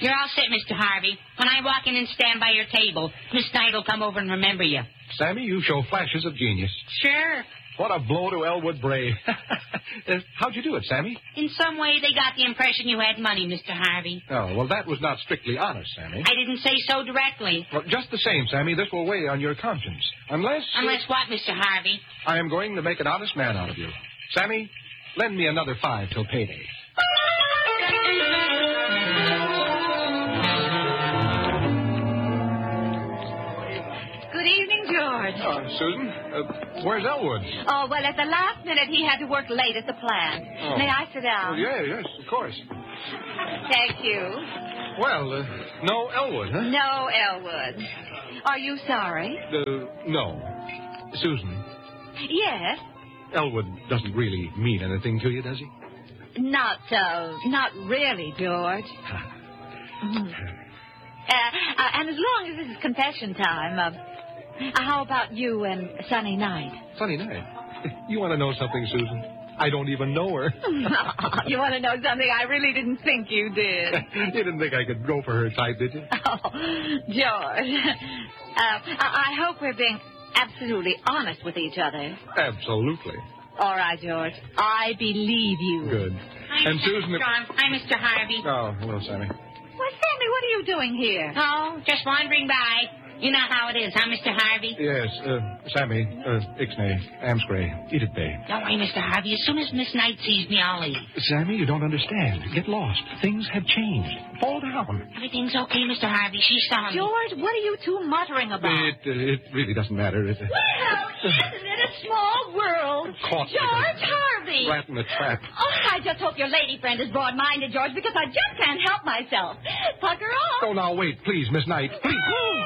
You're all set, Mr. Harvey. When I walk in and stand by your table, Miss Knight will come over and remember you. Sammy, you show flashes of genius. Sure. What a blow to Elwood Bray. How'd you do it, Sammy? In some way, they got the impression you had money, Mr. Harvey. Oh, well, that was not strictly honest, Sammy. I didn't say so directly. Well, just the same, Sammy, this will weigh on your conscience. Unless what, Mr. Harvey? I am going to make an honest man out of you. Sammy, lend me another $5 till payday. Good evening, George. Susan, where's Elwood? Oh, well, at the last minute, he had to work late at the plant. Oh. May I sit down? Oh, yes, of course. Thank you. Well, no Elwood, huh? No, Elwood. Are you sorry? No. Susan, Yes. Elwood doesn't really mean anything to you, does he? Not really, George. And as long as this is confession time, how about you and Sunny Night? Sunny night. You want to know something, Susan? I don't even know her. You want to know something? I really didn't think you did. You didn't think I could go for her type, did you? Oh, George. I hope we're being absolutely honest with each other. Absolutely. All right, George. I believe you. Good. Hi, And Mr. Susan... Armstrong. Hi, Mr. Harvey. Oh, hello, Sammy. Well, Sandy, what are you doing here? Oh, just wandering by. You know how it is, huh, Mr. Harvey? Yes, Sammy, Ixnay, Amscray, eat it, babe. Don't worry, Mr. Harvey. As soon as Miss Knight sees me, I'll leave. Sammy, you don't understand. Get lost. Things have changed. Fall down. Everything's okay, Mr. Harvey. She saw me. George, what are you two muttering about? It really doesn't matter. Well, isn't it a small world? Caught like a George Harvey. rat in a trap. Oh, I just hope your lady friend is broad-minded, George, because I just can't help myself. Pucker off. Oh, now, wait, please, Miss Knight. Please.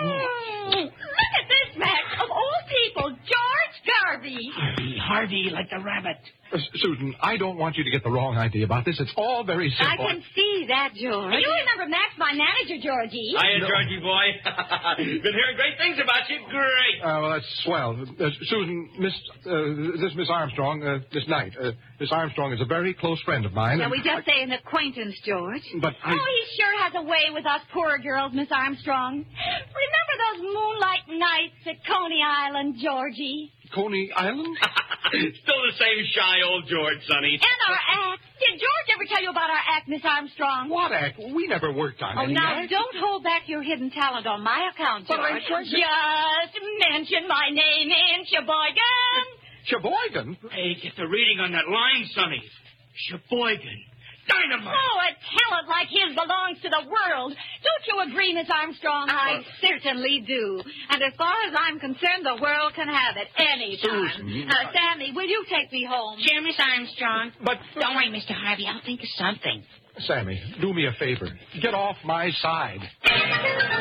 Look at this, Max. Of all people, George Garvey. Harvey, like the rabbit. Susan, I don't want you to get the wrong idea about this. It's all very simple. I can see that, George. You remember Max, my manager, Georgie. Hiya, Georgie boy. Been hearing great things about you. Great. Well, that's swell. Susan, this Miss Armstrong, Miss Knight. Miss Armstrong is a very close friend of mine. Shall we just say an acquaintance, George? But Oh, he sure has a way with us poor girls, Miss Armstrong. Remember those moonlight nights at Coney Island, Georgie? Coney Island? Still the same shy old George, Sonny. And our act. Did George ever tell you about our act, Miss Armstrong? What act? We never worked on Oh, any now, act. don't hold back your hidden talent on my account, George. But I'm trying to- Just mention my name in Sheboygan. Sheboygan? Hey, get the reading on that line, Sonny. Sheboygan. Dynamite. Oh, a talent like his belongs to the world. Don't you agree, Miss Armstrong? I certainly do. And as far as I'm concerned, the world can have it any time. Susan. Sammy, will you take me home? Sure, Miss Armstrong. But... Don't worry, Mr. Harvey. I'll think of something. Sammy, do me a favor. Get off my side.